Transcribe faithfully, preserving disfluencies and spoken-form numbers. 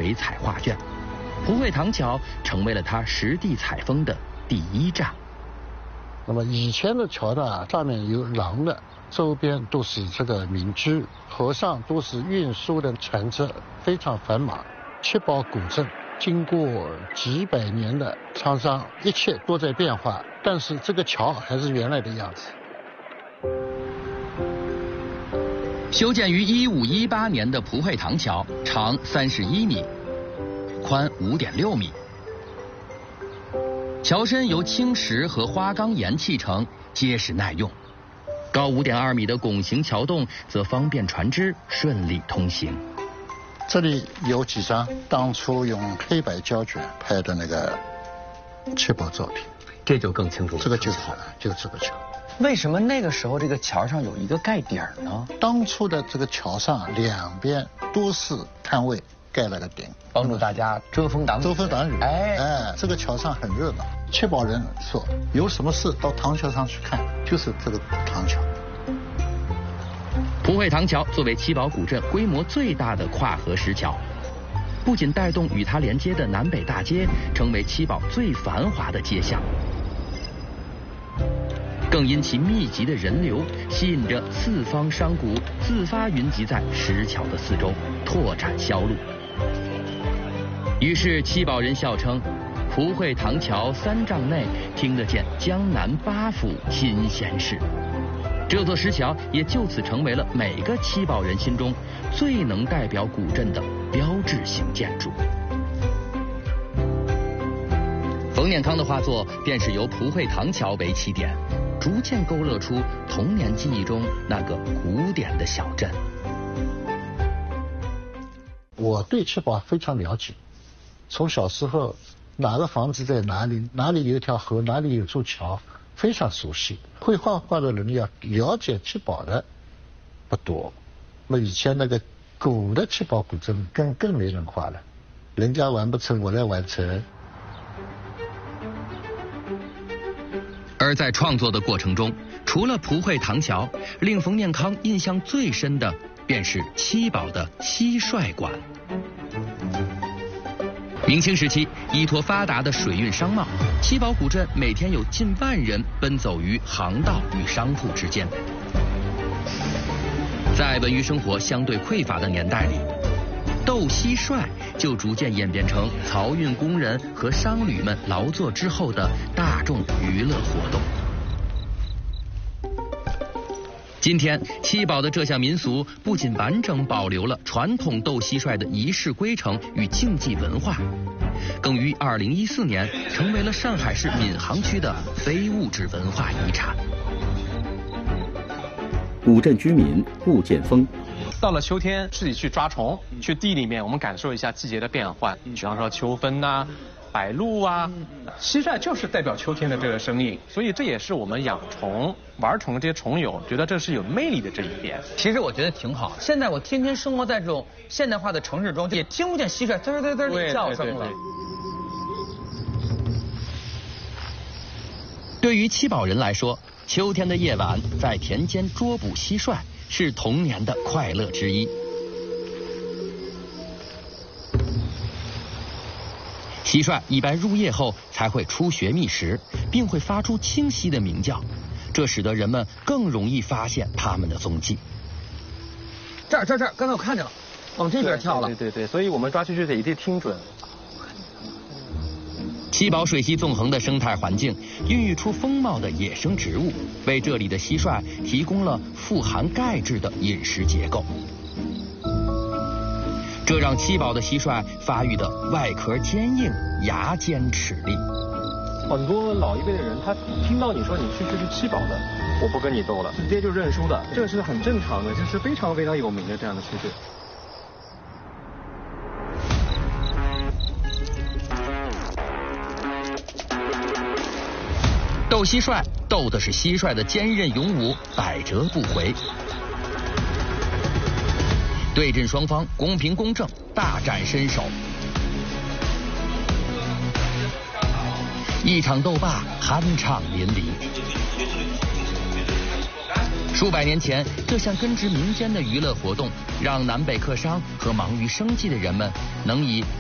水彩画卷。蒲会堂桥成为了他实地采风的第一站。 那么以前的桥呢，上面有廊的，周边都是这个民居，河上都是运输的船只，非常繁忙。七宝古镇经过几百年的沧桑，一切都在变化，但是这个桥还是原来的样子。 修建于一五一八年的蒲会堂桥，长三十一米，宽五点六米。桥身由青石和花岗岩砌成，结实耐用。高五点二米的拱形桥洞则方便船只顺利通行。 这里有几张当初用黑白胶卷拍的那个七宝照片， 这就更清楚了。 这个就是就是这个桥。 为什么那个时候这个桥上有一个盖顶呢？ 当初的这个桥上两边都是摊位，盖了个顶， 帮助大家遮风挡雨。 遮风挡雨。 哎哎，这个桥上很热闹。七宝人说，有什么事到堂桥上去看，就是这个堂桥。 蒲会堂桥作为七宝古镇规模最大的跨河石桥，不仅带动与它连接的南北大街成为七宝最繁华的街巷，更因其密集的人流，吸引着四方商贾自发云集在石桥的四周，拓展销路。于是七宝人笑称，蒲会堂桥三丈内听得见江南八府新鲜事。这座石桥也就此成为了每个七宝人心中最能代表古镇的标志性建筑。冯念康的画作便是由蒲会堂桥为起点，逐渐勾勒出童年记忆中那个古典的小镇。 我对七宝非常了解，从小时候哪个房子在哪里，哪里有一条河，哪里有座桥，非常熟悉。会画画的人要了解七宝的不多，那么以前那个古的七宝古镇更更没人画了，人家完不成我来完成。 而在创作的过程中，除了蒲会堂桥，令冯念康印象最深的便是七宝的蟋蟀馆。明清时期，依托发达的水运商贸，七宝古镇每天有近万人奔走于航道与商铺之间。在文娱生活相对匮乏的年代里，斗蟋蟀就逐渐演变成漕运工人和商旅们劳作之后的大众娱乐活动。今天，七宝的这项民俗不仅完整保留了传统斗蟋蟀的仪式规程与竞技文化，更于二零一四年成为了上海市闵行区的非物质文化遗产。 古镇居民顾建峰。 到了秋天，自己去抓虫，去地里面，我们感受一下季节的变换，比方说秋分呐、啊。白鹭啊，蟋蟀就是代表秋天的这个生命，所以这也是我们养虫、玩虫的这些虫友觉得这是有魅力的这一点。 其实我觉得挺好。现在我天天生活在这种现代化的城市中，也听不见蟋蟀嘚嘚嘚的叫声了。 对于七宝人来说，秋天的夜晚在田间捉捕蟋蟀是童年的快乐之一。蟋蟀一般入夜后才会出穴觅食，并会发出清晰的鸣叫，这使得人们更容易发现它们的踪迹。 这儿这儿这儿，刚才我看见了，往这边跳了。 对对对，所以我们抓出去得一定听准。 七宝水系纵横的生态环境，孕育出丰茂的野生植物，为这里的蟋蟀提供了富含钙质的饮食结构。这让七宝的蟋蟀发育的外壳坚硬，牙尖齿利。 很多老一辈的人，他听到你说你是这是七宝的，我不跟你斗了，直接就认输的，这是很正常的，这是非常非常有名的这样的趋势。 斗蟋蟀斗的是蟋蟀的坚韧勇武，百折不回。对阵双方公平公正，大展身手。一场斗罢，酣畅淋漓。数百年前，这项根植民间的娱乐活动，让南北客商和忙于生计的人们能以